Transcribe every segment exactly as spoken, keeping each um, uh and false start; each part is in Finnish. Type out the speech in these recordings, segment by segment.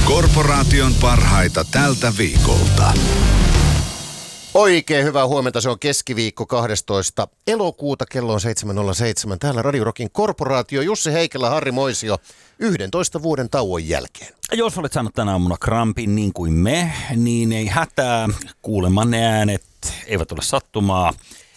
Korporaation parhaita tältä viikolta. Oikein hyvää huomenta, se on keskiviikko kahdestoista elokuuta, kello on seitsemän nolla seitsemän. Täällä Radio Rockin Korporaatio, Jussi Heikelä, Harri Moisio, yhdentoista vuoden tauon jälkeen. Jos olet saanut tänä aamuna krampin niin kuin me, niin ei hätää, kuulemanne äänet eivät ole sattumaa.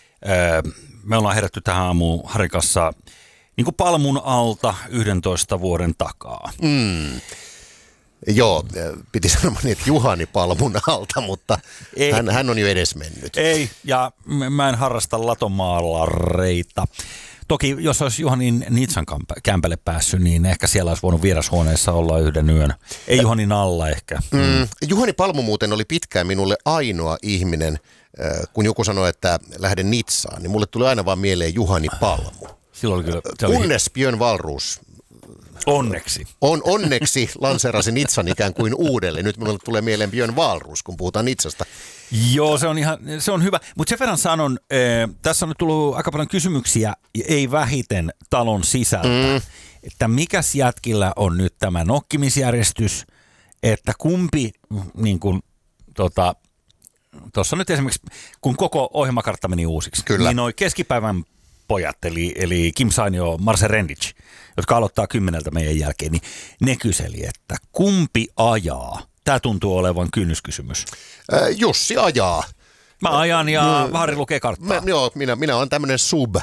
Me ollaan herätty tähän aamuun Harrin kanssa niin kuin palmun alta yhdentoista vuoden takaa. Mm. Joo, piti sanoa niin, että Juhani palmun alta, mutta hän, hän on jo edesmennyt. Ei, ja mä en harrasta latomaalareita. Toki jos olisi Juhanin Nitsan kämpälle päässyt, niin ehkä siellä olisi voinut vierashuoneessa olla yhden yön. Ei Juhanin alla ehkä. Mm. Juhani Palmu muuten oli pitkään minulle ainoa ihminen, kun joku sanoi, että lähden Nitsaan, niin mulle tuli aina vaan mieleen Juhani Palmu. Silloin oli kyllä, se oli... Kunnes Björn Wahlroos Onneksi. On onneksi lanseerasi Nitsan ikään kuin uudelleen. Nyt minulle tulee mieleen Björn Wahlroos, kun puhutaan Nitsasta. Joo, se on ihan, se on hyvä. Mutta sen verran sanon, äh, tässä on nyt tullut aika paljon kysymyksiä, ei vähiten talon sisältä, mm. että mikäs jätkillä on nyt tämä nokkimisjärjestys, että kumpi, niin kuin, tota, tuossa nyt esimerkiksi, kun koko ohjelmakartta meni uusiksi, Kyllä. niin noi keskipäivän pojat, eli, eli Kim Sainio, Marcel Rendic, jotka aloittaa kymmeneltä meidän jälkeen, niin ne kyseli, että kumpi ajaa? Tämä tuntuu olevan kynnyskysymys. Äh, Jussi ajaa. Mä ajan ja no, Harri lukee karttaa. Mä, joo, minä, minä olen tämmöinen sub.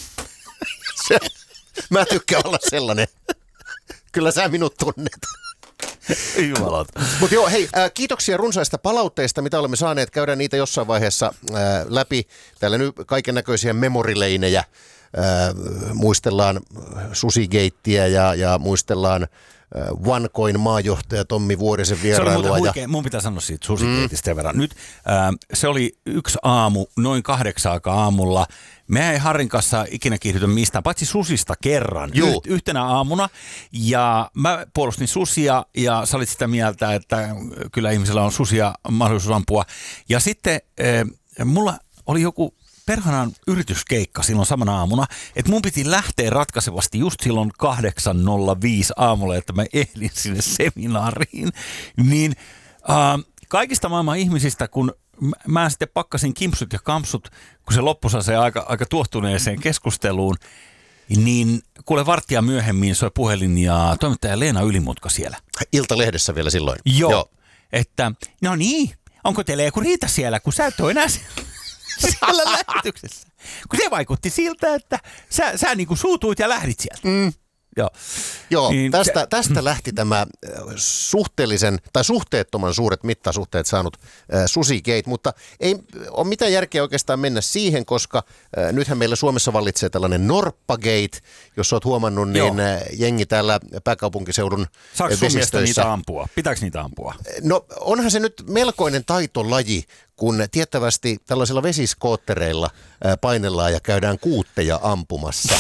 Se, mä tykkään olla sellainen. Kyllä sä minut tunnet. Jumalauta. Mutta joo, hei, äh, kiitoksia runsaista palautteista, mitä olemme saaneet. Käydään niitä jossain vaiheessa äh, läpi. Täällä nyt kaiken näköisiä memorileinejä. Äh, muistellaan Susigeittiä ja, ja muistellaan äh, OneCoin maajohtaja Tommi Vuorisen vierailua. Se oli muuten huikea. Ja... Mun pitää sanoa siitä Susigeitistä mm. verran. Nyt äh, se oli yksi aamu, noin kahdeksan aikaa aamulla. Me ei Harrin kanssa ikinä kiihdytä mistään, paitsi susista kerran, Yht, yhtenä aamuna. Ja mä puolustin susia ja sä olit sitä mieltä, että kyllä ihmisellä on susia mahdollisuus ampua. Ja sitten äh, mulla oli joku perhanaan yrityskeikka silloin samana aamuna, että mun piti lähteä ratkaisevasti just silloin kahdeksan nolla viisi aamulla, että mä ehdin sinne seminaariin. Niin äh, kaikista maailman ihmisistä, kun mä sitten pakkasin kimpsut ja kampsut, kun se loppui se aika, aika tuohtuneeseen keskusteluun, niin kuule varttia myöhemmin soi puhelin ja toimittaja Leena Ylimutka siellä. Iltalehdessä vielä silloin. Joo, Joo. Että no niin, onko teillä joku riita siellä, kun sä et ole enää siellä lähetyksessä. Kun se vaikutti siltä, että sä, sä niin kuin suutuit ja lähdit sieltä. Mm. Joo, Joo niin tästä, se... tästä lähti tämä suhteellisen tai suhteettoman suuret mittasuhteet saanut äh, Susigate, mutta ei ole mitään järkeä oikeastaan mennä siihen, koska äh, nythän meillä Suomessa vallitsee tällainen Norppagate, jos olet huomannut, niin äh, jengi täällä pääkaupunkiseudun Saako sun mielestä vesistöissä. niitä ampua? Pitääkö niitä ampua? No onhan se nyt melkoinen taitolaji, kun tiettävästi tällaisilla vesiskoottereilla äh, painellaan ja käydään kuutteja ampumassa.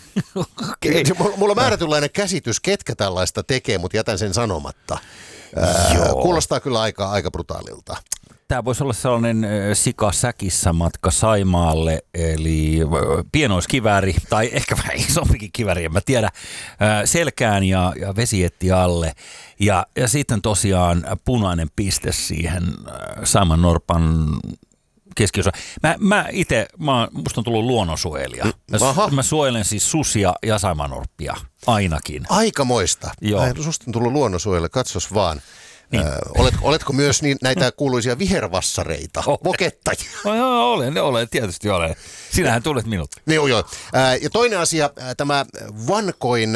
Okay. Mulla on määrätynlainen käsitys, ketkä tällaista tekee, mutta jätän sen sanomatta. Ää, kuulostaa kyllä aika, aika brutaalilta. Tämä voisi olla sellainen sika säkissä matka Saimaalle, eli pienoiskivääri, tai ehkä vähän isompikin kivääri, en mä tiedä, selkään ja, ja vesietti alle. Ja, ja sitten tosiaan punainen piste siihen Saimaan norpan keskiosa. Mä, mä itse, musta on tullut luonnonsuojelija. Mä, mä suojelen siis susia ja saimaannorppia, ainakin. Aikamoista. Joo. Mä, susta on tullut luonnonsuojelija, katsos vaan. Niin. Ö, olet, oletko myös niin, näitä kuuluisia vihervassareita, vokettajia? No, olen, olen, tietysti olen. Sinähän tulet minut. Joo, joo. Ja toinen asia, tämä OneCoin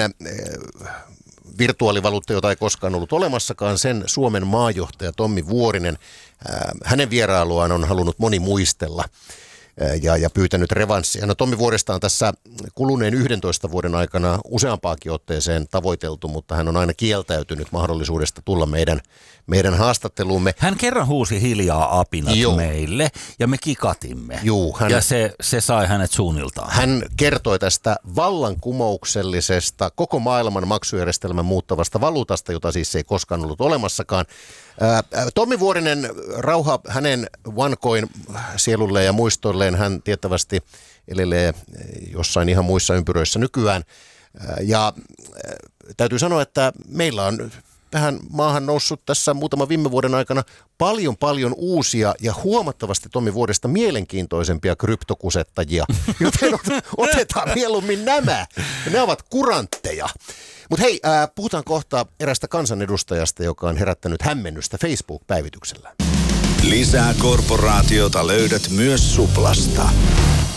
virtuaalivaluutta, jota ei koskaan ollut olemassakaan, sen Suomen maajohtaja Tommi Vuorinen, hänen vierailuaan on halunnut moni muistella ja, ja pyytänyt revanssia. No Tommi Vuoresta on tässä kuluneen yhdentoista vuoden aikana useampaakin otteeseen tavoiteltu, mutta hän on aina kieltäytynyt mahdollisuudesta tulla meidän, meidän haastatteluumme. Hän kerran huusi hiljaa apinat Joo. meille ja me kikatimme. Juu, hän, ja se, se sai hänet suunniltaan. Hän kertoi tästä vallankumouksellisesta, koko maailman maksujärjestelmän muuttavasta valuutasta, jota siis ei koskaan ollut olemassakaan. Tommi Vuorinen, rauha hänen OneCoin sielulleen ja muistoilleen, hän tiettävästi elelee jossain ihan muissa ympyröissä nykyään. Ja täytyy sanoa, että meillä on tähän maahan noussut tässä muutaman viime vuoden aikana paljon paljon uusia ja huomattavasti Tommi Vuoresta mielenkiintoisempia kryptokusettajia, joten otetaan mieluummin nämä. Ja ne ovat kurantteja. Mutta hei, äh, puhutaan kohta erästä kansanedustajasta, joka on herättänyt hämmennystä Facebook-päivityksellä. Lisää korporaatiota löydät myös Suplasta.